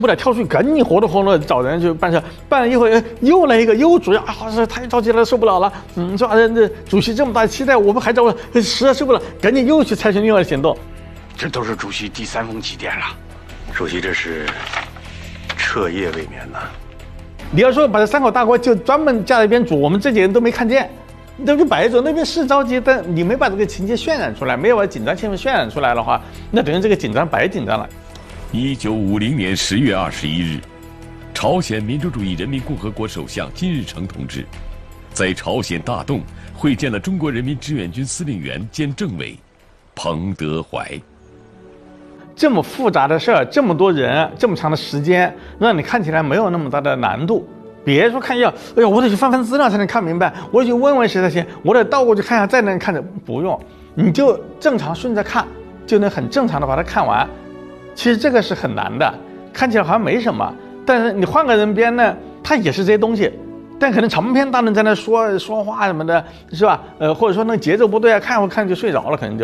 不得跳出去，赶紧活动活动找人去办事。办了一会儿，又来一个，又主任啊，是太着急了，受不了了。说这主席这么大期待，我们还找实在受不了，赶紧又去采取另外的行动。 这都是主席第3封急电了，主席这是彻夜未眠呐。 你要说把这3口大锅就专门架在一边煮，我们这几个人都没看见，那就摆着。那边是着急，但你没把这个情节渲染出来，没有把紧张气氛渲染出来的话，那等于这个紧张白紧张了。 1950年10月21日，朝鲜民主主义人民共和国首相金日成同志在朝鲜大洞会见了中国人民志愿军司令员兼政委彭德怀。 这么复杂的事儿，这么多人，这么长的时间，让你看起来没有那么大的难度。别说看一下，哎呀，我得去翻翻资料才能看明白，我得去问问谁才行，我得倒过去看一下再能看着。不用，你就正常顺着看，就能很正常的把它看完。其实这个是很难的，看起来好像没什么，但是你换个人编呢，他也是这些东西，但可能长篇大论在那说话什么的，是吧？或者说那节奏不对啊，看会看就睡着了，可能就。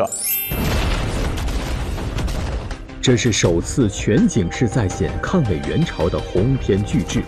这是首次全景式再现抗美援朝的鸿篇巨制。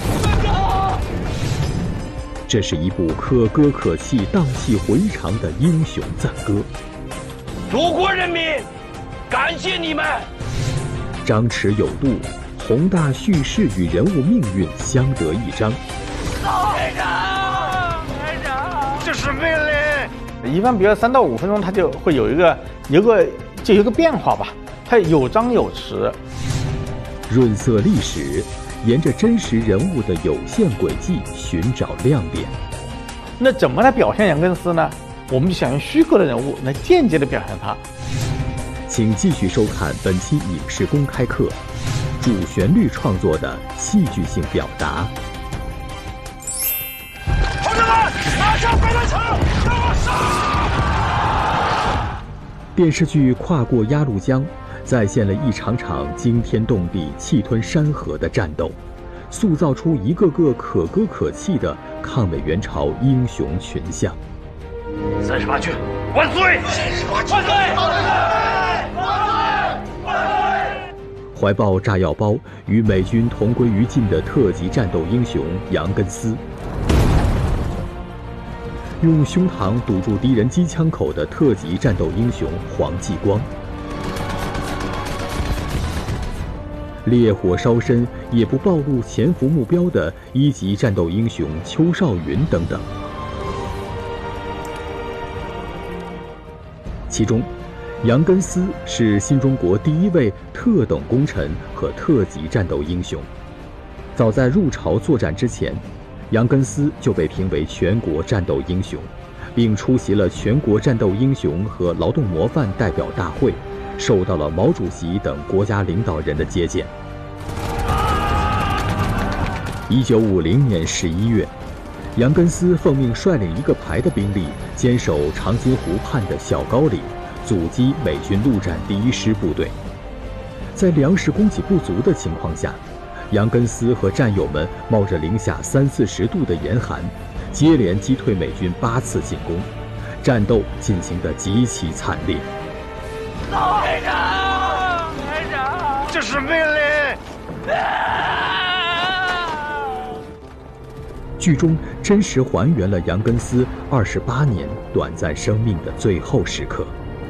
这是一部可歌可泣、荡气回肠的英雄赞歌。 祖国人民，感谢你们！ 张弛有度，宏大叙事与人物命运相得益彰。 连长，这是命令。 一般比如3到5分钟，它就会有一个变化吧，它有张有弛。 润色历史，沿着真实人物的有限轨迹寻找亮点。 那怎么来表现杨根思呢？我们就想用虚构的人物来间接的表现他。 请继续收看本期影视公开课，主旋律创作的戏剧性表达。 同志们，拿下飞弹场，给我杀！ 电视剧《跨过鸭绿江》再现了一场场惊天动地、气吞山河的战斗，塑造出一个个可歌可泣的抗美援朝英雄群像。 38军万岁！38军万岁！ 怀抱炸药包与美军同归于尽的特级战斗英雄杨根思，用胸膛堵住敌人机枪口的特级战斗英雄黄继光，烈火烧身也不暴露潜伏目标的1级战斗英雄邱少云等等。其中，杨根思是新中国第1位特等功臣和特级战斗英雄。早在入朝作战之前，杨根思就被评为全国战斗英雄，并出席了全国战斗英雄和劳动模范代表大会，受到了毛主席等国家领导人的接见。1950年11月，杨根思奉命率领1个排的兵力，坚守长津湖畔的小高里，阻击美军陆战第1师部队。在粮食供给不足的情况下，杨根思和战友们冒着零下30-40度的严寒，接连击退美军8次进攻，战斗进行得极其惨烈。 连长，这是命令！ 剧中真实还原了杨根思28年短暂生命的最后时刻。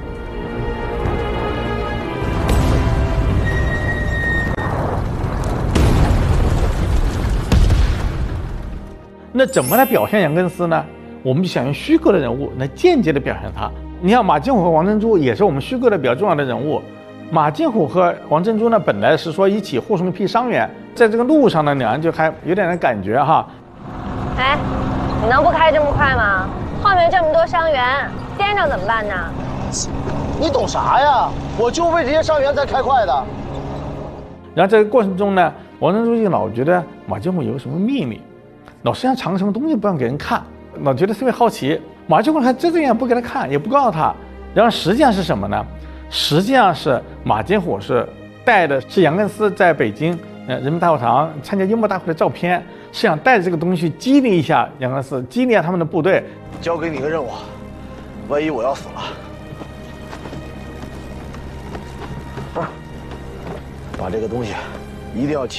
那怎么来表现杨根思呢？我们就想用虚构的人物来间接的表现他。你看马金虎和王珍珠也是我们虚构的比较重要的人物。马金虎和王珍珠呢，本来是说一起护送一批伤员，在这个路上呢，两人就还有点感觉哈。 哎，你能不开这么快吗？后面这么多伤员，颠着怎么办呢？ 你懂啥呀？我就为这些伤员才开快的。 然后在这个过程中呢，王珍珠就老觉得马金虎有什么秘密，老是想藏什么东西不让给人看，老觉得特别好奇。马金虎还这样不给他看，也不告诉他。然后实际上是什么呢？实际上是马金虎是带的是杨根思在北京人民大会堂参加幽默大会的照片，是想带着这个东西激励一下杨根思，激励一下他们的部队。 交给你个任务，万一我要死了，把这个东西一定要